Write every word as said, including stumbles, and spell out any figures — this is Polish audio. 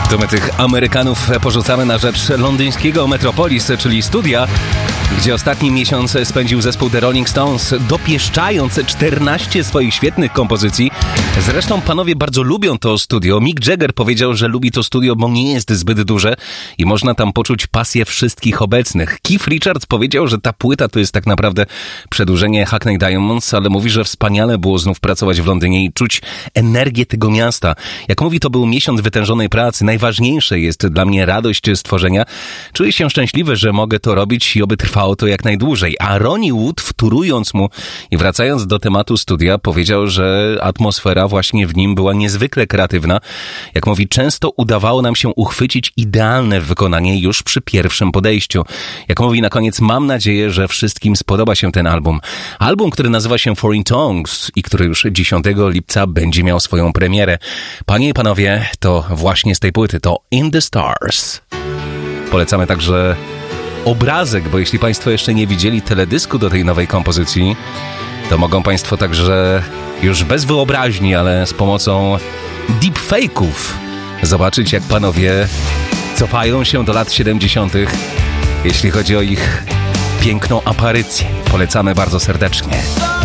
To my tych Amerykanów porzucamy na rzecz londyńskiego Metropolis, czyli studia, gdzie ostatni miesiąc spędził zespół The Rolling Stones, dopieszczając czternaście swoich świetnych kompozycji. Zresztą panowie bardzo lubią to studio. Mick Jagger powiedział, że lubi to studio, bo nie jest zbyt duże i można tam poczuć pasję wszystkich obecnych. Keith Richards powiedział, że ta płyta to jest tak naprawdę przedłużenie Hackney Diamonds, ale mówi, że wspaniale było znów pracować w Londynie i czuć energię tego miasta. Jak mówi, to był miesiąc wytężonej pracy. Najważniejsze jest dla mnie radość stworzenia. Czuję się szczęśliwy, że mogę to robić i oby trwało to jak najdłużej. A Ronnie Wood, wtórując mu i wracając do tematu studia, powiedział, że atmosfera właśnie w nim była niezwykle kreatywna. Jak mówi, często udawało nam się uchwycić idealne wykonanie już przy pierwszym podejściu. Jak mówi na koniec, mam nadzieję, że wszystkim spodoba się ten album. Album, który nazywa się Foreign Tongues i który już dziesiątego lipca będzie miał swoją premierę. Panie i panowie, to właśnie z tej płyty, to In the Stars. Polecamy także obrazek, bo jeśli państwo jeszcze nie widzieli teledysku do tej nowej kompozycji, to mogą państwo także już bez wyobraźni, ale z pomocą deepfake'ów zobaczyć, jak panowie cofają się do lat siedemdziesiątych, jeśli chodzi o ich piękną aparycję. Polecamy bardzo serdecznie.